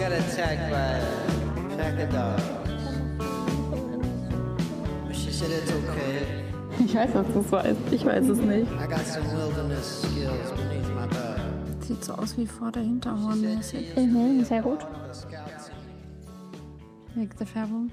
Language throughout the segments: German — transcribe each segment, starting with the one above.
got attacked by a pack of dogs. But she said it's okay. Ich weiß, dass du es weißt. Ich weiß es nicht. I got some wilderness skills beneath my belt. Sieht so aus wie vor der Hinterhorn mäßig. Sehr gut. Wegen der Färbung.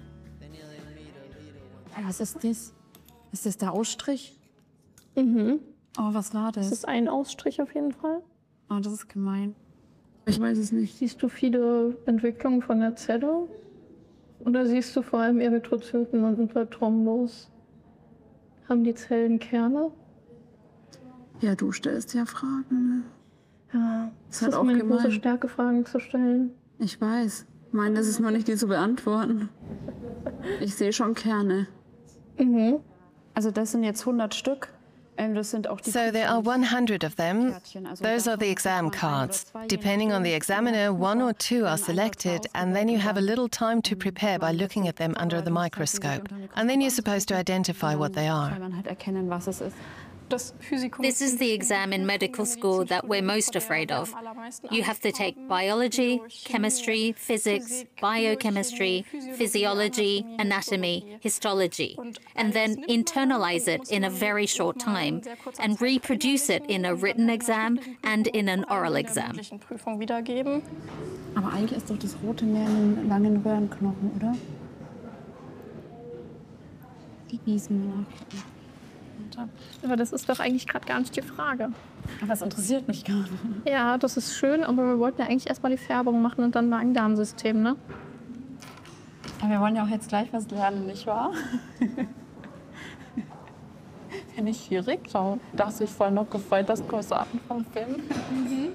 Was ist das? Ist das der Ausstrich? Mhm. Oh, was war das? Das ist ein Ausstrich auf jeden Fall. Oh, das ist gemein. Ich weiß es nicht. Siehst du viele Entwicklungen von der Zelle? Oder siehst du vor allem Erythrozyten und Thrombos? Haben die Zellen Kerne? Ja, du stellst ja Fragen. Ne? Ja, Das das ist ist auch meine gemein. große Stärke, Fragen zu stellen. Ich weiß. Meine ist es nur nicht, die zu beantworten. Ich sehe schon Kerne. Mhm. Also das sind jetzt 100 Stück. Das sind auch die So there are 100 of them. Those are the exam cards. Depending on the examiner, 1 or 2 are selected, and then you have a little time to prepare by looking at them under the microscope. And then you're supposed to identify what they are. Kann man halt erkennen, was es ist. This is the exam in medical school that we're most afraid of. You have to take biology, chemistry, physics, biochemistry, physiology, anatomy, histology, and then internalize it in a very short time and reproduce it in a written exam and in an oral exam. Aber eigentlich ist doch das Rote mehr in den langen Röhrenknochen, oder? Die Wiesen nachgucken. Aber das ist doch eigentlich gerade gar nicht die Frage. Aber das interessiert mich gar nicht. Ja, das ist schön, aber wir wollten ja eigentlich erstmal die Färbung machen und dann Magen-Darm-System, ne? Aber wir wollen ja auch jetzt gleich was lernen, nicht wahr? Wenn ich hier rückschaue, da hast du dich voll noch gefreut, das große Arten vom Film.